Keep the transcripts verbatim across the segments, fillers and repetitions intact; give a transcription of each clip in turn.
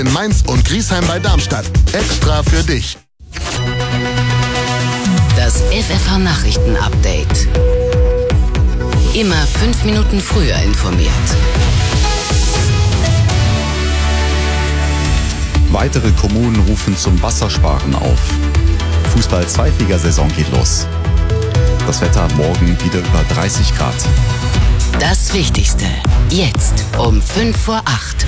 in Mainz und Griesheim bei Darmstadt. Extra für dich. Das F F H-Nachrichten-Update. Immer fünf Minuten früher informiert. Weitere Kommunen rufen zum Wassersparen auf. Fußball-Zweitligasaison geht los. Das Wetter morgen wieder über dreißig Grad. Das Wichtigste jetzt um fünf vor acht.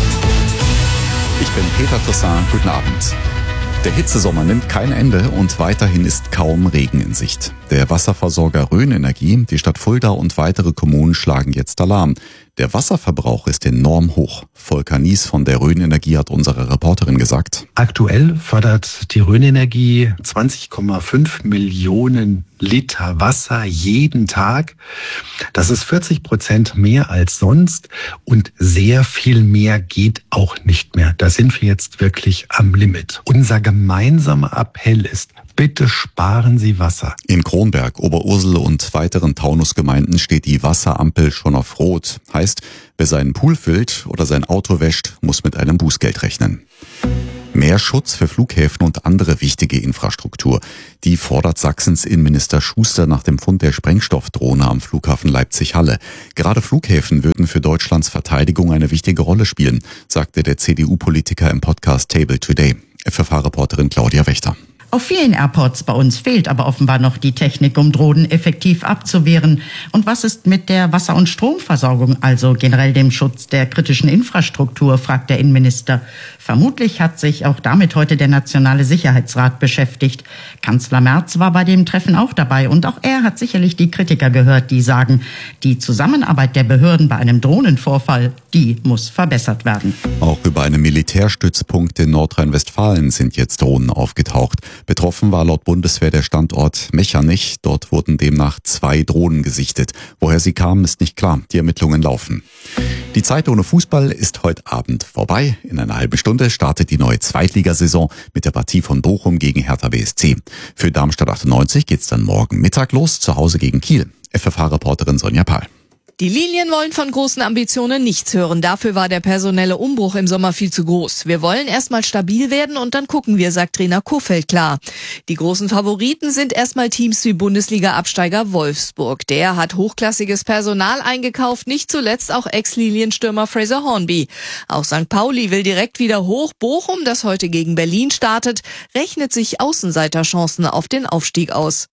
Ich bin Peter Toussaint. Guten Abend. Der Hitzesommer nimmt kein Ende und weiterhin ist kaum Regen in Sicht. Der Wasserversorger Rhön Energie, die Stadt Fulda und weitere Kommunen schlagen jetzt Alarm. Der Wasserverbrauch ist enorm hoch. Volker Nies von der Rhön Energie hat unserer Reporterin gesagt. Aktuell fördert die Rhön Energie zwanzig Komma fünf Millionen Liter Wasser jeden Tag. Das ist vierzig Prozent mehr als sonst und sehr viel mehr geht auch nicht mehr. Da sind wir jetzt wirklich am Limit. Unser gemeinsamer Appell ist, bitte sparen Sie Wasser. In Kronberg, Oberursel und weiteren Taunusgemeinden steht die Wasserampel schon auf Rot. Heißt, wer seinen Pool füllt oder sein Auto wäscht, muss mit einem Bußgeld rechnen. Mehr Schutz für Flughäfen und andere wichtige Infrastruktur. Die fordert Sachsens Innenminister Schuster nach dem Fund der Sprengstoffdrohne am Flughafen Leipzig-Halle. Gerade Flughäfen würden für Deutschlands Verteidigung eine wichtige Rolle spielen, sagte der C D U-Politiker im Podcast Table Today. F F H-Reporterin Claudia Wächter. Auf vielen Airports bei uns fehlt aber offenbar noch die Technik, um Drohnen effektiv abzuwehren. Und was ist mit der Wasser- und Stromversorgung, also generell dem Schutz der kritischen Infrastruktur, fragt der Innenminister. Vermutlich hat sich auch damit heute der Nationale Sicherheitsrat beschäftigt. Kanzler Merz war bei dem Treffen auch dabei und auch er hat sicherlich die Kritiker gehört, die sagen, die Zusammenarbeit der Behörden bei einem Drohnenvorfall, die muss verbessert werden. Auch über einen Militärstützpunkt in Nordrhein-Westfalen sind jetzt Drohnen aufgetaucht. Betroffen war laut Bundeswehr der Standort Mechernich. Dort wurden demnach zwei Drohnen gesichtet. Woher sie kamen, ist nicht klar. Die Ermittlungen laufen. Die Zeit ohne Fußball ist heute Abend vorbei. In einer halben Stunde startet die neue Zweitligasaison mit der Partie von Bochum gegen Hertha B S C. Für Darmstadt achtundneunzig geht's dann morgen Mittag los, zu Hause gegen Kiel. F F H-Reporterin Sonja Pahl. Die Linien wollen von großen Ambitionen nichts hören. Dafür war der personelle Umbruch im Sommer viel zu groß. Wir wollen erstmal stabil werden und dann gucken wir, sagt Trainer Kofeld klar. Die großen Favoriten sind erstmal Teams wie Bundesliga-Absteiger Wolfsburg. Der hat hochklassiges Personal eingekauft, nicht zuletzt auch Ex-Lilienstürmer Fraser Hornby. Auch Sankt Pauli will direkt wieder hoch. Bochum, das heute gegen Berlin startet, rechnet sich Außenseiterchancen auf den Aufstieg aus.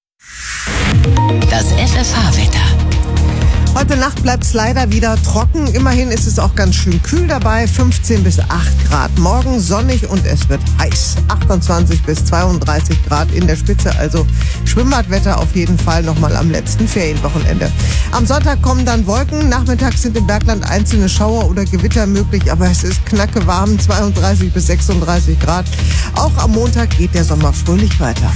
Das F F H-Wetter. Heute Nacht bleibt es leider wieder trocken. Immerhin ist es auch ganz schön kühl dabei. fünfzehn bis acht Grad. Morgen sonnig und es wird heiß. achtundzwanzig bis zweiunddreißig Grad in der Spitze. Also Schwimmbadwetter auf jeden Fall nochmal am letzten Ferienwochenende. Am Sonntag kommen dann Wolken. Nachmittags sind im Bergland einzelne Schauer oder Gewitter möglich. Aber es ist knacke warm. zweiunddreißig bis sechsunddreißig Grad. Auch am Montag geht der Sommer fröhlich weiter.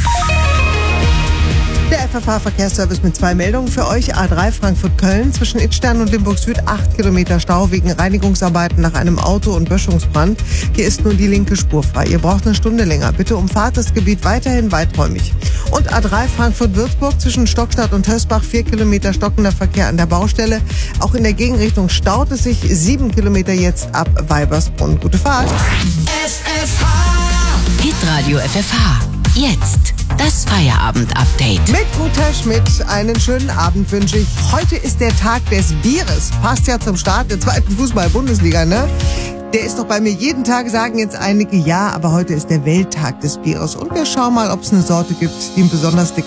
Der F F H-Verkehrsservice mit zwei Meldungen für euch. A drei Frankfurt-Köln zwischen Idstern und Limburg Süd acht Kilometer Stau wegen Reinigungsarbeiten nach einem Auto- und Böschungsbrand. Hier ist nun die linke Spur frei. Ihr braucht eine Stunde länger. Bitte umfahrt das Gebiet weiterhin weiträumig. Und A drei Frankfurt-Würzburg zwischen Stockstadt und Hösbach vier Kilometer stockender Verkehr an der Baustelle. Auch in der Gegenrichtung staut es sich sieben Kilometer jetzt ab Weibersbrunn. Gute Fahrt. F F H. Hitradio F F H. Jetzt das Feierabend-Update. Mit Guter Schmidt einen schönen Abend wünsche ich. Heute ist der Tag des Bieres. Passt ja zum Start der zweiten Fußball-Bundesliga, ne? Der ist doch bei mir jeden Tag, sagen jetzt einige, ja, aber heute ist der Welttag des Bieres. Und wir schauen mal, ob es eine Sorte gibt, die ihm besonders dick